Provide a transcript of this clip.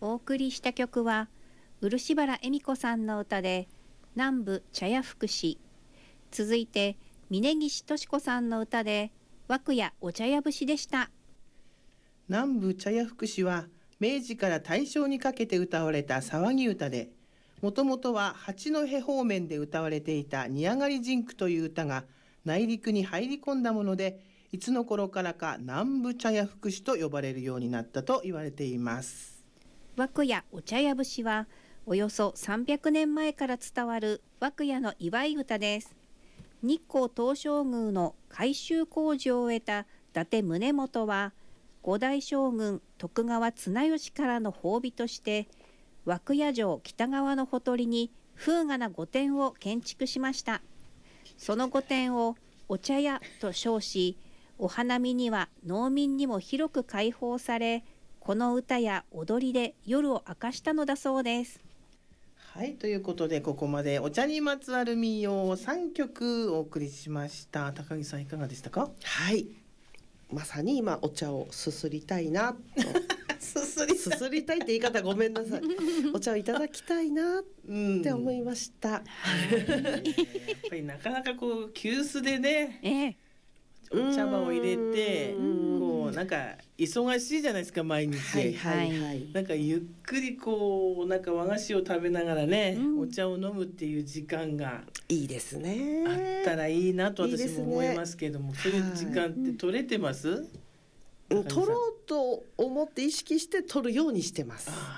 お送りした曲は漆原恵美子さんの歌で南部茶屋福祉、続いて峯岸敏子さんの歌で和久屋お茶屋節でした。 南部茶屋福祉は明治から大正にかけて歌われた騒ぎ歌で、もともとは八戸方面で歌われていた煮上がりジンクという歌が内陸に入り込んだもので、いつの頃からか南部茶屋福祉と呼ばれるようになったと言われています。 和久屋お茶屋節はおよそ300年前から伝わる和久屋の祝い歌です。日光東照宮の改修工事を終えた伊達宗元は五代将軍徳川綱吉からの褒美として和久屋城北側のほとりに風雅な御殿を建築しました。その御殿をお茶屋と称し、お花見には農民にも広く開放され、この歌や踊りで夜を明かしたのだそうです。 はい、ということでここまでお茶にまつわる民謡を3曲お送りしました。高木さんいかがでしたか？ はい、まさに今お茶をすすりたいなとすすりたいって言い方ごめんなさいお茶をいただきたいなって思いました。 やっぱりなかなかこう急須でね、お茶葉を入れてこうなんか忙しいじゃないですか毎日、なんかゆっくりこうなんか和菓子を食べながらね、お茶を飲むっていう時間がいいですね。 あったらいいなと私も思いますけども、そういう時間って取れてます？ 取ろうと思って意識して取るようにしてます。